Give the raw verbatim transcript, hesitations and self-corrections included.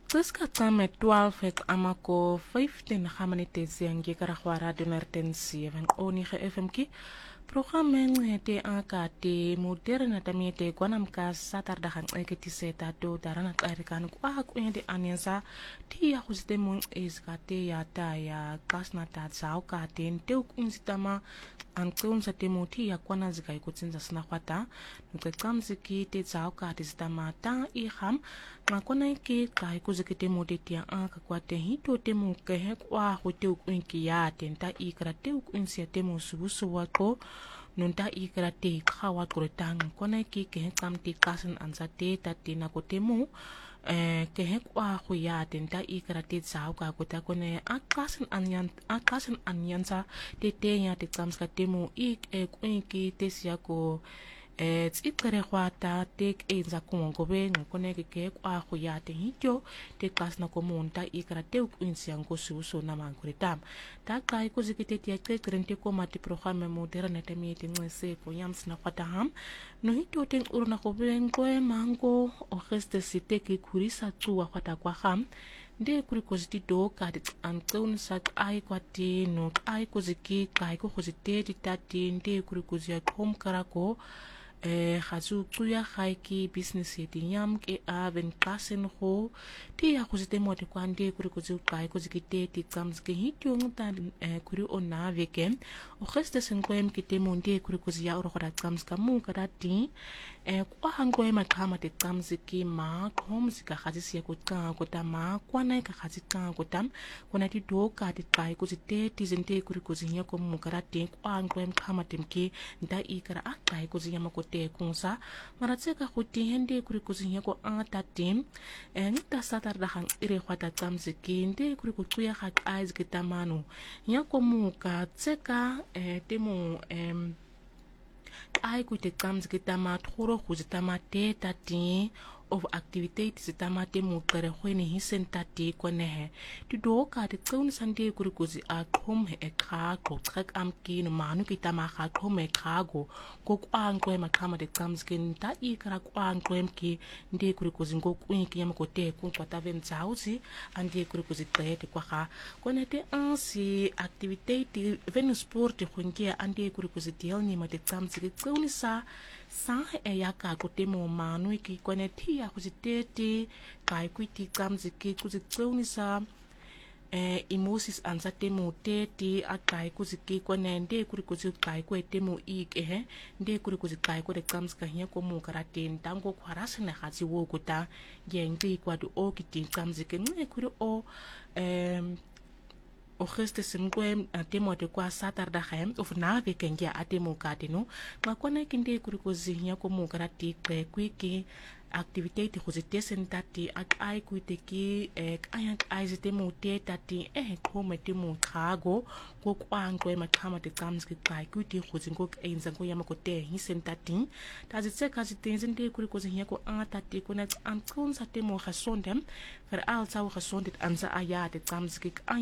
Qiska qame twaalf ek amako fifteen gaminutes yangi karagwa radio nerten seven oni ge F M ki programme ngete akate moderne tamete kwanamka satarda han eketi seta do darana qarikan kwa kwende anensa tia khuzite mon iskate ya ta ya kasna ta tsao ka ten te unsitama anqunsa temoti ya kwana zika ikutsinza sina kwata nqeqamziki te tsao ka tisitama ta iham ngakona ke ka ikuzikite modetia aka kwate hito temu ke kwa hote ukwinki ya tenta ikrate ukwinsi ya temu subusu wako nunta ikrate khawa kuretang kona ki ke kamti kasan ansate tatina kotemu eh ke kwa khuya tenta ikrate tsao ka kota kone akasan anyan akasan anyansa tetenya te kamska temu ik e kwinki tesia ko eh tsikere kwata tek enza kungobe ngone ke kwa khuya te hityo te kasna komunta ikrate ukwinsi yangosu so na mankuritam ta kai kuzikite tia tsekrente ko mati programme moderne temete ngese ko yamsna kwataham no hityo ten urna ko bengo mango o geste site ke kurisa tsuwa kwata kwa ham nde kuri koziti do ka dit antun sak ai kwati no ai koziki kai ko kozite ditati nde kuri kozia kom karako eh khazu tuya khaiki business yeti yam ke aven kasen ho ti ya khuzite mote kwande kuri kuzu kai kuzikite ti kams ke hityo ngta kuri ona veken o kheste sen kwem kite monde kuri kuzia oro khara kams kamu karati eh kwa hangwe makama te kams ki ma khoms ka khazisi ko ka ko tama kwana ka khazika ko tam kona ti do ka ti kai kuzite ti zente kuri kuzinya ko mu karati kwa hangwe makama temki nda ikara akai kuzinya mako te kunsa maratseka khuti hende kuri kuzinya ko ata tim ngita satar da hang ire khwata tsamziki nde kuri kutuya khat eyes kitamano yako muka tseka eh temu em ai kuite tsamziki tama thoro khuzitama te tati of activities tamate mu kare khwene hisentati konehe ti do ka ti tsun sande kuri kuzi a khom he ekha ko trek am kin manu ki tama kha khom e khago ko kwang kwe makama de kams kin ta i kra kwang kwem ki nde kuri kuzi ngo kwinki yam ko te ku kwata vem tsauzi ande kuri kuzi trete kwa kha konete ansi activity venu sport khunki ande kuri kuzi tel ni mate kams ki tsun sa sa e ya ka ko te mo manu ki koneti ya kuzitete kai kwiti kamziki kuzitseunisa eh emotions ansate mo tete akai kuziki konende kuri kuzikai kwete mo ik eh nde kuri kuzikai ko de kamska hiya ko mo karate ntango kwarase na khazi wo kuta ngengi kwadu o kiti kamziki ne kuri o em o geste simkwem atemo de kwa satarda khem of na wekengia atemo katino ngakona kinde kuri kuzinya ko mo karate kwe kwiki activity khuzitesen tati ak ai kuiteki ek ayak aizite mote tati eh khomete mo khago ko kwangwe makhama te kamski kai kuiti khuzingo einza ko yama ko te hisen tati tazitse kazitenze nde kuri kuzinya ko atati ko na antkunsa te mo khasondem fer alsa wo khasondet anza ayate kamski